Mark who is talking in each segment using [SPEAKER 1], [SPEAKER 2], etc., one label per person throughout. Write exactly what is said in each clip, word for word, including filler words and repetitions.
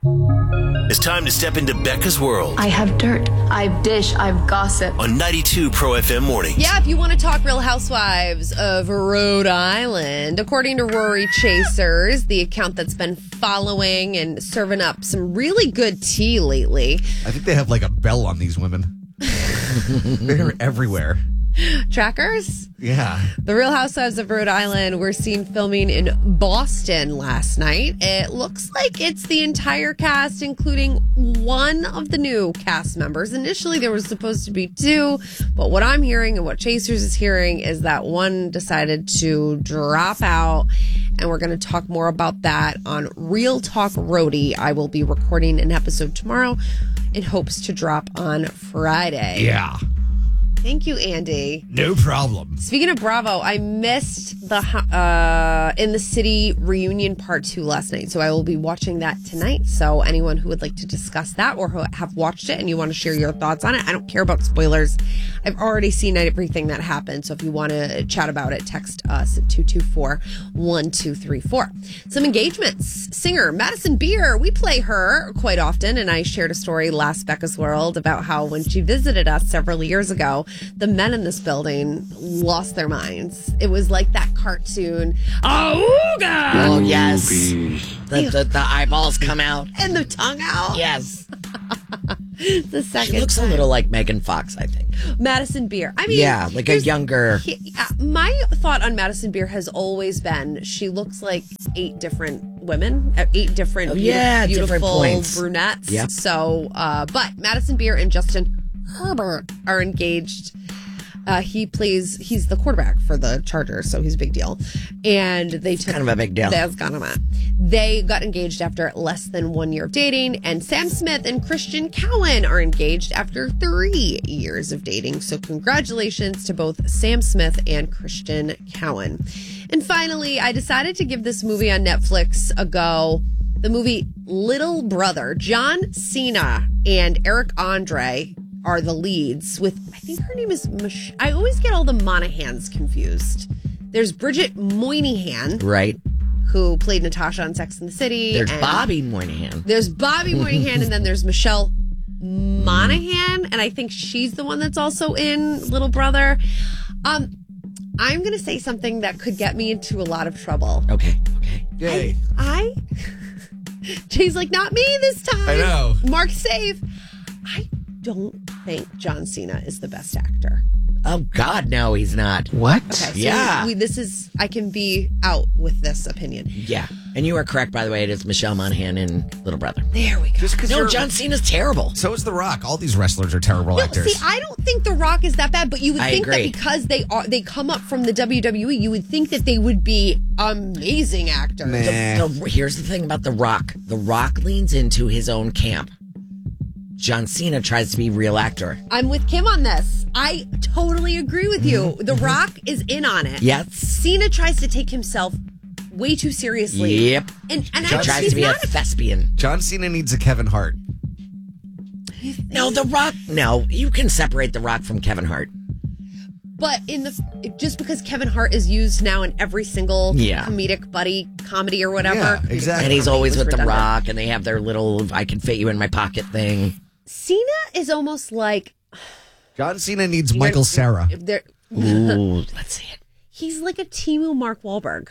[SPEAKER 1] It's time to step into Becca's world.
[SPEAKER 2] I have dirt, I've dish, I've gossip.
[SPEAKER 1] On ninety-two Pro F M Mornings.
[SPEAKER 3] Yeah, if you want to talk Real Housewives of Rhode Island, according to Rory Chasers, the account that's been following and serving up some really good tea lately.
[SPEAKER 4] I think they have like a bell on these women. They're everywhere.
[SPEAKER 3] Trackers?
[SPEAKER 4] Yeah.
[SPEAKER 3] The Real Housewives of Rhode Island were seen filming in Boston last night. It looks like it's the entire cast, including one of the new cast members. Initially, there was supposed to be two, but what I'm hearing and what Chasers is hearing is that one decided to drop out, and we're going to talk more about that on Real Talk Rhody. I will be recording an episode tomorrow in hopes to drop on Friday.
[SPEAKER 4] Yeah.
[SPEAKER 3] Thank you, Andy.
[SPEAKER 4] No problem.
[SPEAKER 3] Speaking of Bravo, I missed the uh, In the City reunion part two last night, so I will be watching that tonight. So anyone who would like to discuss that or who have watched it and you want to share your thoughts on it, I don't care about spoilers. I've already seen everything that happened, so if you want to chat about it, text us at two two four, one two three four. Some engagements. Singer Madison Beer, we play her quite often, and I shared a story last Becca's World about how when she visited us several years ago, the men in this building lost their minds. It was like that cartoon. Auga!
[SPEAKER 5] Oh, yes. The, the, the eyeballs come out.
[SPEAKER 3] And the tongue out.
[SPEAKER 5] Yes.
[SPEAKER 3] The second
[SPEAKER 5] She looks
[SPEAKER 3] time.
[SPEAKER 5] a little like Megan Fox, I think.
[SPEAKER 3] Madison Beer. I mean,
[SPEAKER 5] Yeah, like a
[SPEAKER 3] here's-
[SPEAKER 5] younger...
[SPEAKER 3] he- uh, my thought on Madison Beer has always been she looks like eight different women, uh, eight different
[SPEAKER 5] Oh,
[SPEAKER 3] beauti-
[SPEAKER 5] yeah, different
[SPEAKER 3] beautiful
[SPEAKER 5] points.
[SPEAKER 3] brunettes.
[SPEAKER 5] Yep.
[SPEAKER 3] So, uh, but Madison Beer and Justin Herbert are engaged. Uh, he plays, he's the quarterback for the Chargers, so he's a big deal. And they took
[SPEAKER 5] kind of a big deal.
[SPEAKER 3] That's kind of a. They got engaged after less than one year of dating, and Sam Smith and Christian Cowan are engaged after three years of dating. So congratulations to both Sam Smith and Christian Cowan. And finally, I decided to give this movie on Netflix a go. The movie Little Brother. John Cena and Eric Andre are the leads with, I think her name is, Mich- I always get all the Monahans confused. There's Bridget Moynihan,
[SPEAKER 5] Right.
[SPEAKER 3] who played Natasha on Sex and the City.
[SPEAKER 5] There's
[SPEAKER 3] and
[SPEAKER 5] Bobby Moynihan.
[SPEAKER 3] There's Bobby Moynihan, and then there's Michelle Monaghan, and I think she's the one that's also in Little Brother. Um, I'm going to say something that could get me into a lot of trouble.
[SPEAKER 5] Okay. Okay.
[SPEAKER 4] Yay.
[SPEAKER 3] I, Jay's like, not me this time.
[SPEAKER 4] I know.
[SPEAKER 3] Mark's safe. I don't think John Cena is the best actor.
[SPEAKER 5] Oh, God, no, he's not.
[SPEAKER 4] What?
[SPEAKER 3] Okay, so
[SPEAKER 5] Yeah.
[SPEAKER 3] we, this is, I can be out with this opinion.
[SPEAKER 5] Yeah. And you are correct, by the way. It is Michelle Monaghan in Little Brother.
[SPEAKER 3] There we go.
[SPEAKER 4] Just because
[SPEAKER 5] No, John Cena's terrible.
[SPEAKER 4] So is The Rock. All these wrestlers are terrible
[SPEAKER 3] No,
[SPEAKER 4] actors.
[SPEAKER 3] see, I don't think The Rock is that bad, but you would
[SPEAKER 5] I
[SPEAKER 3] think
[SPEAKER 5] agree.
[SPEAKER 3] that because they are they come up from the W W E, you would think that they would be amazing actors.
[SPEAKER 4] Nah.
[SPEAKER 5] The, here's the thing about The Rock. The Rock leans into his own camp. John Cena tries to be real actor.
[SPEAKER 3] I'm with Kim on this. I totally agree with you. The Rock is in on it.
[SPEAKER 5] Yes.
[SPEAKER 3] Cena tries to take himself way too seriously.
[SPEAKER 5] Yep.
[SPEAKER 3] And and
[SPEAKER 5] He
[SPEAKER 3] actually,
[SPEAKER 5] tries
[SPEAKER 3] he's
[SPEAKER 5] to be a
[SPEAKER 3] not a
[SPEAKER 5] thespian.
[SPEAKER 4] John Cena needs a Kevin Hart.
[SPEAKER 5] No, The Rock. No, you can separate The Rock from Kevin Hart.
[SPEAKER 3] But in the just because Kevin Hart is used now in every single
[SPEAKER 5] Yeah.
[SPEAKER 3] comedic buddy comedy or whatever,
[SPEAKER 4] Yeah, exactly.
[SPEAKER 5] And he's always
[SPEAKER 3] was
[SPEAKER 5] with The
[SPEAKER 3] redundant.
[SPEAKER 5] Rock, and they have their little "I can fit you in my pocket" thing.
[SPEAKER 3] Cena is almost like
[SPEAKER 4] John Cena needs Michael Cera.
[SPEAKER 3] they're-
[SPEAKER 5] Ooh, let's see it.
[SPEAKER 3] He's like a Timu Mark Wahlberg.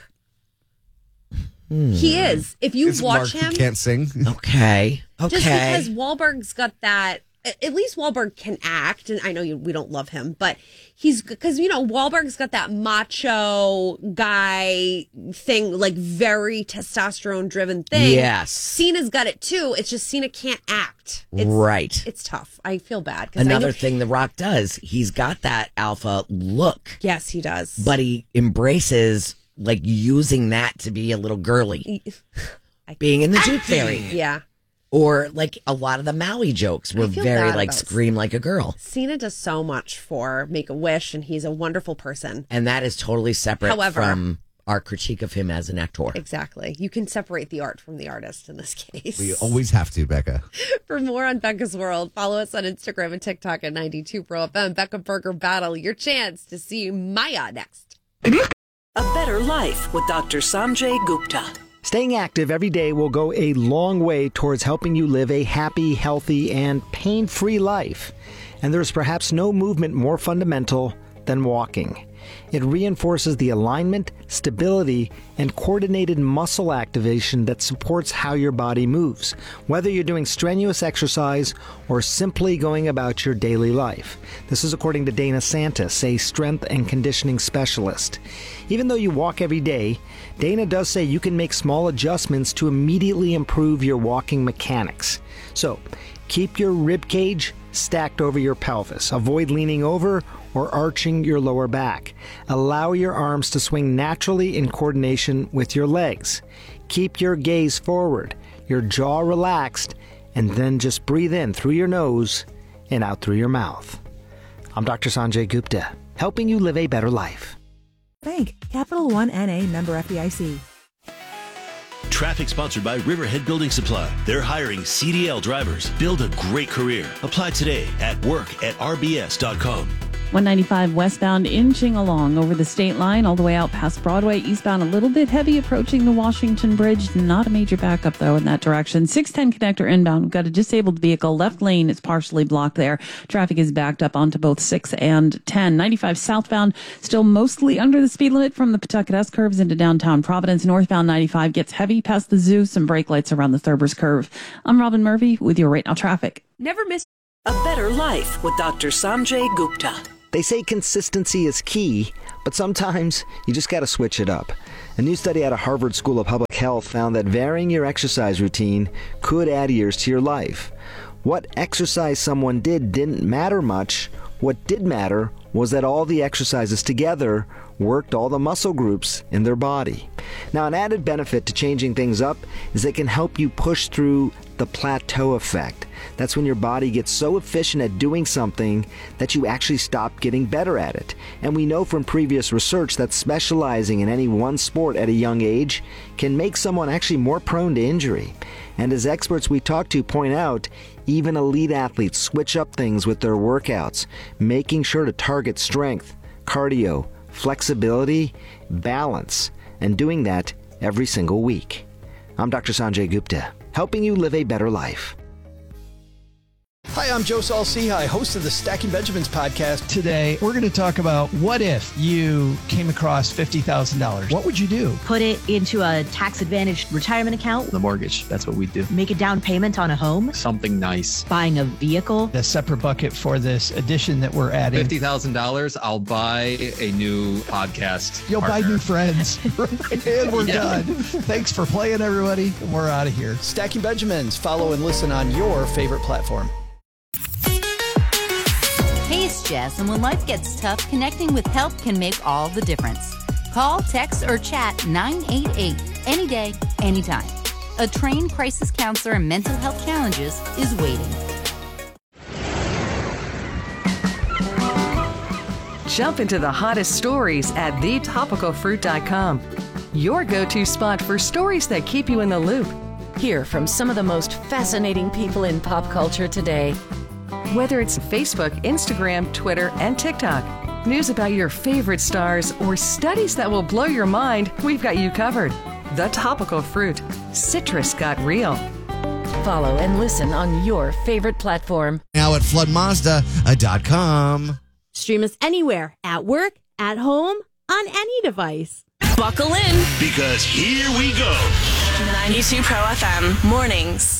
[SPEAKER 3] He is. If you
[SPEAKER 4] It's
[SPEAKER 3] watch
[SPEAKER 4] Mark who
[SPEAKER 3] him,
[SPEAKER 4] can't sing.
[SPEAKER 5] Okay, okay.
[SPEAKER 3] just because Wahlberg's got that. At least Wahlberg can act, and I know you, we don't love him, but he's because you know Wahlberg's got that macho guy thing, like very testosterone driven thing.
[SPEAKER 5] Yes.
[SPEAKER 3] Cena's got it too. It's just Cena can't act. It's,
[SPEAKER 5] Right.
[SPEAKER 3] It's tough. I feel bad. 'cause I
[SPEAKER 5] Another
[SPEAKER 3] know-
[SPEAKER 5] thing The Rock does, he's got that alpha look,
[SPEAKER 3] Yes, he does.
[SPEAKER 5] but he embraces like using that to be a little girly, being in the Tooth Fairy,
[SPEAKER 3] yeah.
[SPEAKER 5] or like a lot of the Maui jokes were
[SPEAKER 3] feel
[SPEAKER 5] very
[SPEAKER 3] bad
[SPEAKER 5] like
[SPEAKER 3] about-
[SPEAKER 5] scream like a girl,
[SPEAKER 3] Cena does so much for Make a Wish, and he's a wonderful person.
[SPEAKER 5] and that is totally separate
[SPEAKER 3] However-
[SPEAKER 5] from our critique of him as an actor.
[SPEAKER 3] Exactly. You can separate the art from the artist in this case.
[SPEAKER 4] We always have to, Becca.
[SPEAKER 3] For more on Becca's World, follow us on Instagram and TikTok at ninety-two Pro F M. Becca Burger Battle, your chance to see Maya next.
[SPEAKER 6] A better life with Doctor Sanjay Gupta. Staying active every day will go a long way towards helping you live a happy, healthy, and pain-free life. And there's perhaps no movement more fundamental than walking. It reinforces the alignment, stability, and coordinated muscle activation that supports how your body moves, whether you're doing strenuous exercise or simply going about your daily life. This is according to Dana Santis, a strength and conditioning specialist. Even though you walk every day, Dana does say you can make small adjustments to immediately improve your walking mechanics. So, keep your rib cage stacked over your pelvis. Avoid leaning over or arching your lower back. Allow your arms to swing naturally in coordination with your legs. Keep your gaze forward, your jaw relaxed, and then just breathe in through your nose and out through your mouth. I'm Doctor Sanjay Gupta, helping you live a better life.
[SPEAKER 7] Bank, Capital One N A, member F D I C.
[SPEAKER 1] Traffic sponsored by Riverhead Building Supply. They're hiring C D L drivers. Build a great career. Apply today at work at r b s dot com.
[SPEAKER 8] one ninety-five westbound inching along over the state line all the way out past Broadway. Eastbound a little bit heavy approaching the Washington Bridge. Not a major backup though in that direction. six ten connector inbound. We've got a disabled vehicle. Left lane is partially blocked there. Traffic is backed up onto both six and ten. ninety-five southbound still mostly under the speed limit from the Pawtucket S curves into downtown Providence. Northbound ninety-five gets heavy past the zoo. Some brake lights around the Thurber's curve. I'm Robin Murphy with your Right Now traffic.
[SPEAKER 9] Never miss a better life with Doctor Sanjay Gupta.
[SPEAKER 6] They say consistency is key, but sometimes you just got to switch it up. A new study out of Harvard School of Public Health found that varying your exercise routine could add years to your life. What exercise someone did didn't matter much. What did matter was that all the exercises together worked all the muscle groups in their body. Now, an added benefit to changing things up is it can help you push through the plateau effect. That's when your body gets so efficient at doing something that you actually stop getting better at it. And we know from previous research that specializing in any one sport at a young age can make someone actually more prone to injury. And as experts we talk to point out, even elite athletes switch up things with their workouts, making sure to target strength, cardio, flexibility, balance, and doing that every single week. I'm Doctor Sanjay Gupta, helping you live a better life.
[SPEAKER 10] Hi, I'm Joe Saul-Sehy, host of the Stacking Benjamins podcast.
[SPEAKER 11] Today, we're going to talk about what if you came across fifty thousand dollars? What would you do?
[SPEAKER 12] Put it into a tax-advantaged retirement account.
[SPEAKER 13] The mortgage, that's what we do.
[SPEAKER 12] Make a down payment on a home.
[SPEAKER 13] Something nice.
[SPEAKER 12] Buying a vehicle.
[SPEAKER 11] A separate bucket for this addition that we're adding.
[SPEAKER 13] fifty thousand dollars, I'll buy a new podcast
[SPEAKER 11] You'll
[SPEAKER 13] partner.
[SPEAKER 11] buy new friends. And we're yeah. done. Thanks for playing, everybody. We're out of here.
[SPEAKER 10] Stacking Benjamins. Follow and listen on your favorite platform.
[SPEAKER 14] Hey, it's Jess, and when life gets tough, connecting with help can make all the difference. Call, text, or chat nine eight eight any day, anytime. A trained crisis counselor and mental health challenges is waiting.
[SPEAKER 9] Jump into the hottest stories at the topical fruit dot com. Your go-to spot for stories that keep you in the loop.
[SPEAKER 15] Hear from some of the most fascinating people in pop culture today.
[SPEAKER 9] Whether it's Facebook, Instagram, Twitter, and TikTok, news about your favorite stars, or studies that will blow your mind, we've got you covered. The Topical Fruit. Citrus got real.
[SPEAKER 15] Follow and listen on your favorite platform.
[SPEAKER 16] Now at flood mazda dot com.
[SPEAKER 17] Stream us anywhere, at work, at home, on any device.
[SPEAKER 9] Buckle in.
[SPEAKER 1] Because here we go.
[SPEAKER 9] ninety-two Pro F M. Mornings.